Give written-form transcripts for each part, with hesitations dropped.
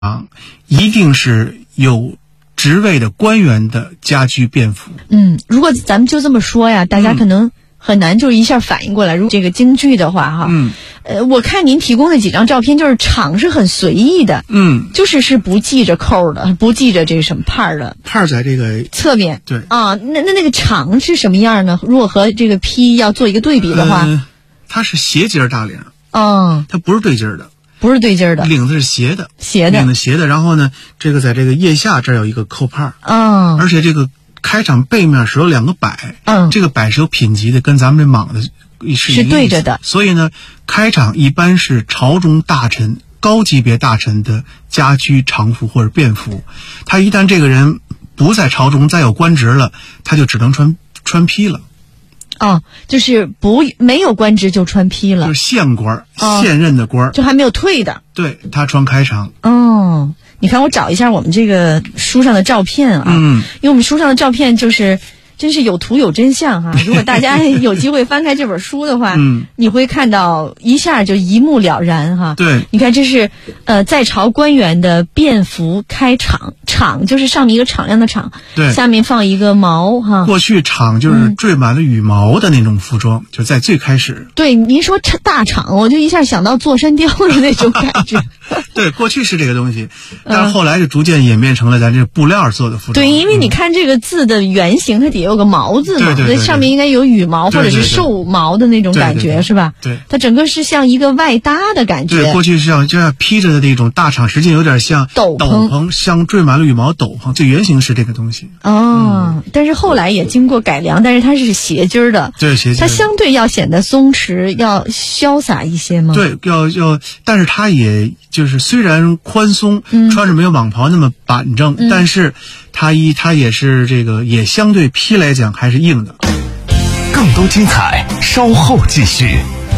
一定是有职位的官员的家居便服。 如果咱们就这么说呀，大家可能很难就一下反应过来。如果这个京剧的话哈，我看您提供的几张照片，就是场是很随意的，就是不系着扣的，不系着这个什么帕的， 帕在这个侧面。 对啊，那个场是什么样呢？如果和这个披要做一个对比的话， 它是斜襟大领，它不是对襟的。 不是对襟的， 领子是斜的，领子斜的。然后呢，这个在这个腋下这儿有一个扣帕，而且这个开场背面是有2个摆，这个摆是有品级的，跟咱们这蟒的是对着的。 所以呢，开场一般是朝中大臣、高级别大臣的家居常服或者便服。他一旦这个人不在朝中，再有官职了，他就只能穿披了。 就是没有官职就穿披了， 就是现官，现任的官， 就还没有退的。 对，他穿开场。 你看我找一下我们这个书上的照片啊，因为我们书上的照片真是有图有真相哈。如果大家有机会翻开这本书的话，你会看到一下就一目了然哈。 对， 你看这是在朝官员的便服开场，场就是上面一个敞亮的敞， 对， 下面放一个毛哈。 过去场就是缀满了羽毛的那种服装，就在最开始。 对，您说大场，我就一下想到座山雕的那种感觉。 对，过去是这个东西，但是后来就逐渐演变成了咱这布料做的服装。 对，因为你看这个字的原型，它底下有个毛字嘛， 对， 上面应该有羽毛或者是兽毛的那种感觉，是吧？ 对， 它整个是像一个外搭的感觉。 对，过去是就像披着的那种大氅，实际有点像斗篷，像缀满了羽毛斗篷，最原型是这个东西。 但是后来也经过改良，但是它是斜襟的， 对，斜襟， 它相对要显得松弛，要潇洒一些吗？ 对，要，但是它也就是虽然宽松，穿着没有蟒袍那么板正，但是它也是这个也相对披来讲还是硬的。 更多精彩稍后继续。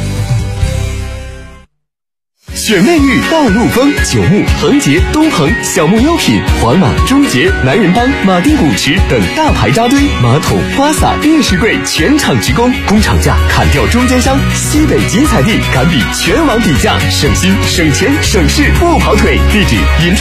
选魅浴大陆风，九牧、恒洁、东恒、小牧优品、皇马、中捷、男人帮、马丁古驰等大牌扎堆，马桶、花洒、电视柜全场直供，工厂价砍掉中间商，西北集采地敢比全网比价，省心省钱省事不跑腿。地址：银川